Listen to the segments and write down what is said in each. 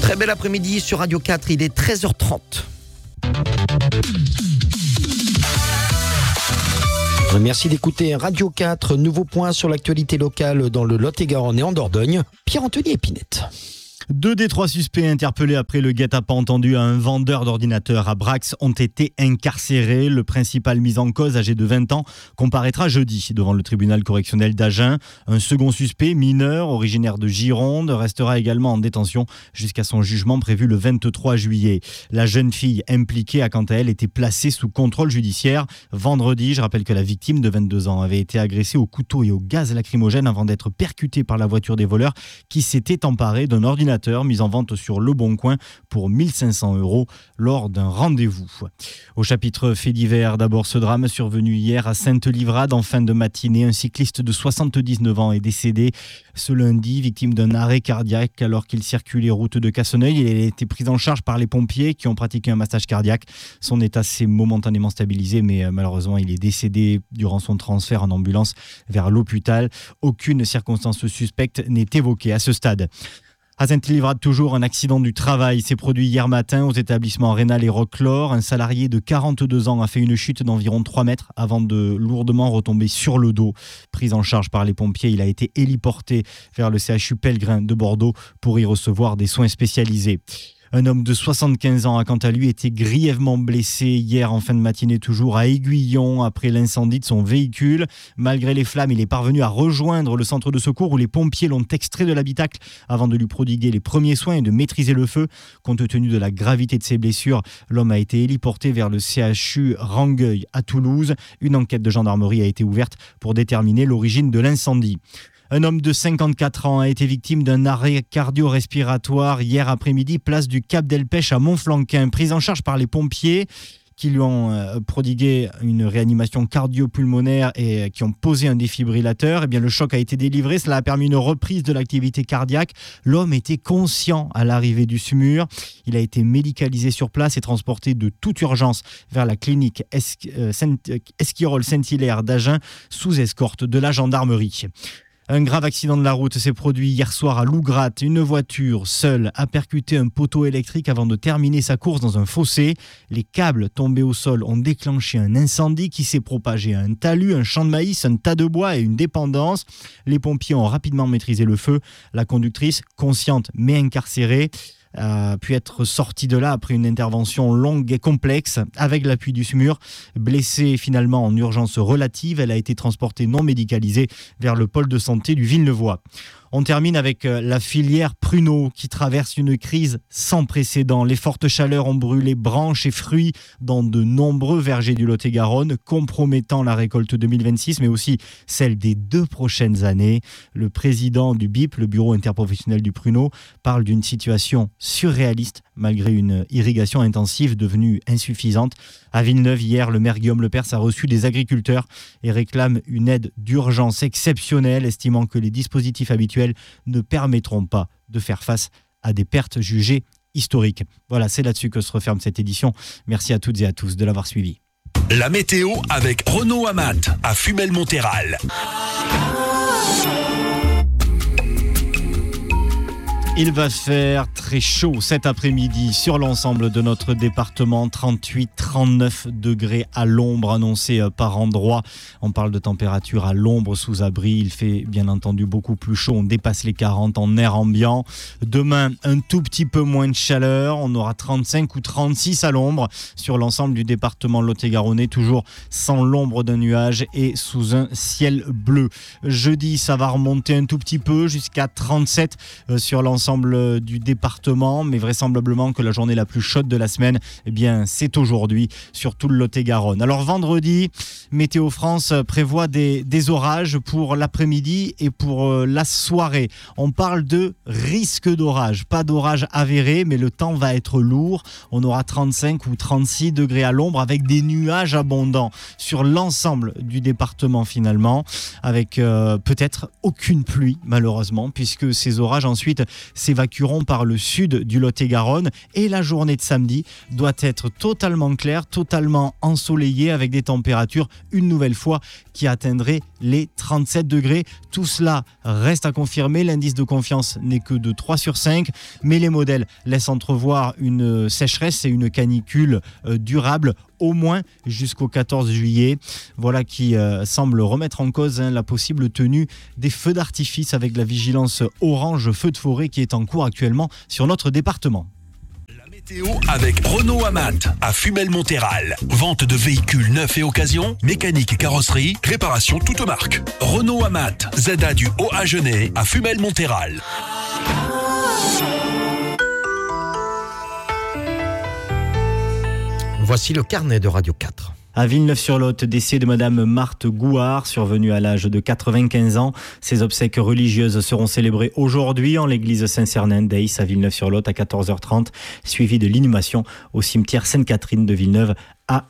Très bel après-midi sur Radio 4, il est 13h30. Merci d'écouter Radio 4, nouveau point sur l'actualité locale dans le Lot-et-Garonne et en Dordogne. Pierre-Anthony Épinette. 2 des 3 suspects interpellés après le guet-apens tendu à un vendeur d'ordinateurs à Brax ont été incarcérés. Le principal mis en cause, âgé de 20 ans, comparaîtra jeudi devant le tribunal correctionnel d'Agen. Un second suspect, mineur, originaire de Gironde, restera également en détention jusqu'à son jugement prévu le 23 juillet. La jeune fille impliquée a quant à elle été placée sous contrôle judiciaire. Vendredi, je rappelle que la victime de 22 ans avait été agressée au couteau et au gaz lacrymogène avant d'être percutée par la voiture des voleurs qui s'étaient emparés d'un ordinateur mis en vente sur Le Bon Coin pour 1 500 € lors d'un rendez-vous. Au chapitre fait divers, d'abord ce drame survenu hier à Sainte-Livrade en fin de matinée. Un cycliste de 79 ans est décédé ce lundi, victime d'un arrêt cardiaque alors qu'il circulait route de Cassoneuil. Il a été pris en charge par les pompiers qui ont pratiqué un massage cardiaque. Son état s'est momentanément stabilisé, mais malheureusement il est décédé durant son transfert en ambulance vers l'hôpital. Aucune circonstance suspecte n'est évoquée à ce stade. À Sainte-Livrade, toujours un accident du travail s'est produit hier matin aux établissements Rénal et Roclore. Un salarié de 42 ans a fait une chute d'environ 3 mètres avant de lourdement retomber sur le dos. Pris en charge par les pompiers, il a été héliporté vers le CHU Pellegrin de Bordeaux pour y recevoir des soins spécialisés. Un homme de 75 ans a quant à lui été grièvement blessé hier en fin de matinée, toujours à Aiguillon, après l'incendie de son véhicule. Malgré les flammes, il est parvenu à rejoindre le centre de secours où les pompiers l'ont extrait de l'habitacle avant de lui prodiguer les premiers soins et de maîtriser le feu. Compte tenu de la gravité de ses blessures, l'homme a été héliporté vers le CHU Rangueil à Toulouse. Une enquête de gendarmerie a été ouverte pour déterminer l'origine de l'incendie. Un homme de 54 ans a été victime d'un arrêt cardio-respiratoire hier après-midi, place du Cap d'Elpech à Montflanquin. Pris en charge par les pompiers qui lui ont prodigué une réanimation cardio-pulmonaire et qui ont posé un défibrillateur. Eh bien, le choc a été délivré. Cela a permis une reprise de l'activité cardiaque. L'homme était conscient à l'arrivée du SMUR. Il a été médicalisé sur place et transporté de toute urgence vers la clinique Esquirol-Saint-Hilaire d'Agen sous escorte de la gendarmerie. Un grave accident de la route s'est produit hier soir à Lougratte. Une voiture seule a percuté un poteau électrique avant de terminer sa course dans un fossé. Les câbles tombés au sol ont déclenché un incendie qui s'est propagé à un talus, un champ de maïs, un tas de bois et une dépendance. Les pompiers ont rapidement maîtrisé le feu. La conductrice, consciente mais incarcérée, a pu être sortie de là après une intervention longue et complexe avec l'appui du SMUR. Blessée finalement en urgence relative, elle a été transportée non médicalisée vers le pôle de santé du Villenevois. On termine avec la filière pruneau qui traverse une crise sans précédent. Les fortes chaleurs ont brûlé branches et fruits dans de nombreux vergers du Lot-et-Garonne, compromettant la récolte 2026, mais aussi celle des 2 prochaines années. Le président du BIP, le Bureau interprofessionnel du pruneau, parle d'une situation surréaliste malgré une irrigation intensive devenue insuffisante. À Villeneuve, hier, le maire Guillaume Lepers a reçu des agriculteurs et réclame une aide d'urgence exceptionnelle, estimant que les dispositifs habituels ne permettront pas de faire face à des pertes jugées historiques. Voilà, c'est là-dessus que se referme cette édition. Merci à toutes et à tous de l'avoir suivi. La météo avec Renaud Amat à Fumel-Montéral. Il va faire très chaud cet après-midi sur l'ensemble de notre département. 38-39 degrés à l'ombre annoncés par endroits. On parle de température à l'ombre sous abri. Il fait bien entendu beaucoup plus chaud. On dépasse les 40 en air ambiant. Demain, un tout petit peu moins de chaleur. On aura 35 ou 36 à l'ombre sur l'ensemble du département Lot-et-Garonnais. Toujours sans l'ombre d'un nuage et sous un ciel bleu. Jeudi, ça va remonter un tout petit peu jusqu'à 37 sur l'ensemble du département, mais vraisemblablement que la journée la plus chaude de la semaine, eh bien, c'est aujourd'hui sur tout le Lot-et-Garonne. Alors vendredi, Météo France prévoit des orages pour l'après-midi et pour la soirée. On parle de risque d'orage, pas d'orage avéré, mais le temps va être lourd. On aura 35 ou 36 degrés à l'ombre avec des nuages abondants sur l'ensemble du département finalement, avec peut-être aucune pluie malheureusement, puisque ces orages ensuite s'évacueront par le sud du Lot-et-Garonne et la journée de samedi doit être totalement claire, totalement ensoleillée avec des températures une nouvelle fois qui atteindraient les 37 degrés. Tout cela reste à confirmer. L'indice de confiance n'est que de 3 sur 5, mais les modèles laissent entrevoir une sécheresse et une canicule durable au moins jusqu'au 14 juillet. Voilà qui semble remettre en cause la possible tenue des feux d'artifice avec la vigilance orange feu de forêt qui est en cours actuellement sur notre département. Météo avec Renault Amat à Fumel-Montéral. Vente de véhicules neufs et occasion, mécanique et carrosserie, réparation toute marque. Renault Amat, ZA du Haut-Agenais à Fumel-Montéral. Voici le carnet de Radio 4. À Villeneuve-sur-Lot, décès de Madame Marthe Gouard, survenue à l'âge de 95 ans. Ses obsèques religieuses seront célébrées aujourd'hui en l'église Saint-Cernin d'Aix à Villeneuve-sur-Lot à 14h30, suivi de l'inhumation au cimetière Sainte-Catherine de Villeneuve à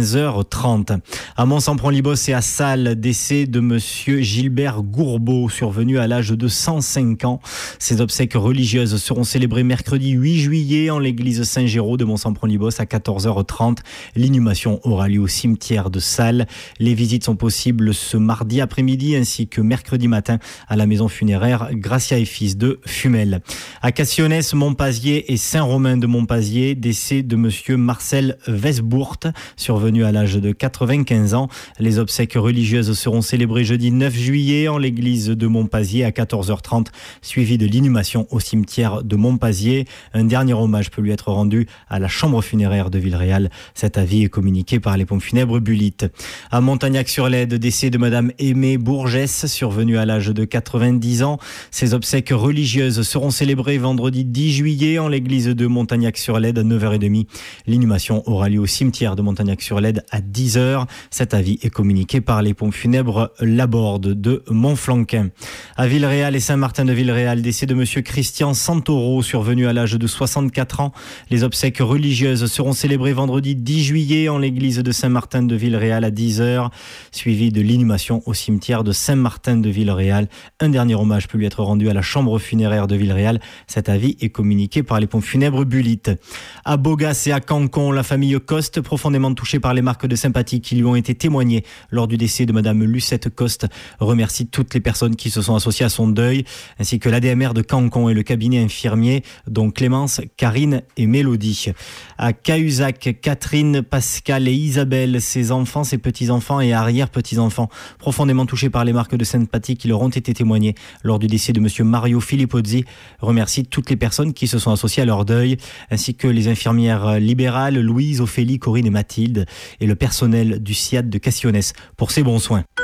15h30. À Mont-Sampron-Libos et à Salles, décès de Monsieur Gilbert Gourbeau, survenu à l'âge de 105 ans. Ses obsèques religieuses seront célébrées mercredi 8 juillet en l'église Saint-Géraud de Mont-Sampron-Libos à 14h30. L'inhumation aura lieu au cimetière de Salles. Les visites sont possibles ce mardi après-midi ainsi que mercredi matin à la maison funéraire Gracia et Fils de Fumel. À Cassionnès, Montpazier et Saint-Romain de Montpazier, décès de Monsieur Marcel Vesbourt, survenu à l'âge de 95 ans. Les obsèques religieuses seront célébrées jeudi 9 juillet en l'église de Montpazier à 14h30, suivi de l'inhumation au cimetière de Montpazier. Un dernier hommage peut lui être rendu à la chambre funéraire de Villeréal. Cet avis est communiqué par les pompes funèbres Bullitt. À Montagnac-sur-Lède, décès de Madame Aimée Bourgès, survenue à l'âge de 90 ans. Ses obsèques religieuses seront célébrées vendredi 10 juillet en l'église de Montagnac-sur-Lède à 9h30. L'inhumation aura lieu au cimetière de Montagnac-sur-Lède à 10h. Cet avis est communiqué par les pompes funèbres Laborde de Montflanquin. À Villeréal et Saint-Martin de Villeréal, décès de Monsieur Christian Santoro, survenu à l'âge de 64 ans. Les obsèques religieuses seront célébrées vendredi 10 juillet en l'église de Saint-Martin de Villeréal à 10h, suivi de l'inhumation au cimetière de Saint-Martin de Villeréal. Un dernier hommage peut lui être rendu à la chambre funéraire de Villeréal. Cet avis est communiqué par les pompes funèbres Bullitt. À Bogas et à Cancon, la famille Coste, profondément touchée par les marques de sympathie qui lui ont été témoignées lors du décès de Madame Lucette Coste, remercie toutes les personnes qui se sont associées à son deuil, ainsi que l'ADMR de Cancon et le cabinet infirmier, dont Clémence, Karine et Mélodie. À Cahuzac, Catherine, Pascal et Isabelle, ses enfants, ses petits-enfants et arrière-petits-enfants, profondément touchés par les marques de sympathie qui leur ont été témoignées lors du décès de Monsieur Mario Filippozzi, remercie toutes les personnes qui se sont associées à leur deuil, ainsi que les infirmières libérales Louise, Ophélie, Corinne et Mathilde, et le personnel du SIAD de Cassionnès pour ses bons soins.